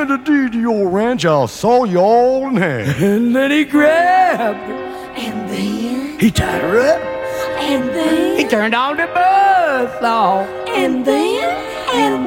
the deed to your ranch, I'll saw you all in half. And then he grabbed her. And then, He tied her up. and then, He turned on the buzz saw. and then, and